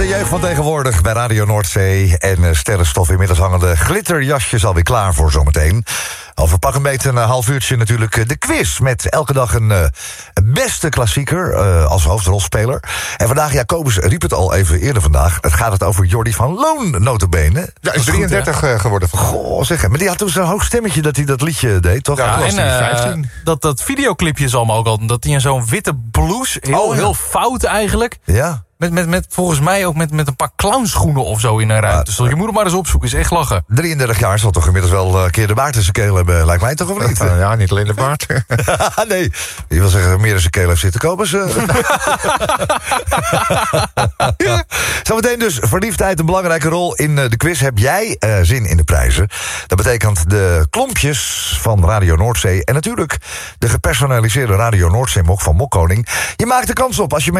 de jeugd van tegenwoordig bij Radio Noordzee. En sterrenstof inmiddels hangen de glitterjasjes alweer klaar voor zometeen. Over pak een beetje een half uurtje natuurlijk de quiz. Met elke dag een beste klassieker als hoofdrolspeler. En vandaag, Jacobus riep het al even eerder vandaag. Het gaat over Jordi van Loon, notabene. Ja, is 33 geworden. Goh, zeg, maar die had toen zo'n hoog stemmetje dat hij dat liedje deed, toch? Ja, en 15. dat videoclipje is allemaal ook al. Dat hij in zo'n witte blouse, heel fout eigenlijk. Ja. Met volgens mij ook met een paar clownschoenen of zo in een ruimte. Dus je moet het maar eens opzoeken, is echt lachen. 33 jaar zal toch inmiddels wel een keer de baard in zijn keel hebben, lijkt mij toch of niet? Ja, niet alleen de baard. Nee, je wil zeggen meer in zijn keel heeft zitten kopen. Zometeen dus verliefdheid een belangrijke rol in de quiz. Heb jij zin in de prijzen? Dat betekent de klompjes van Radio Noordzee. En natuurlijk de gepersonaliseerde Radio Noordzee mok van Mokkoning. Je maakt de kans op als je mee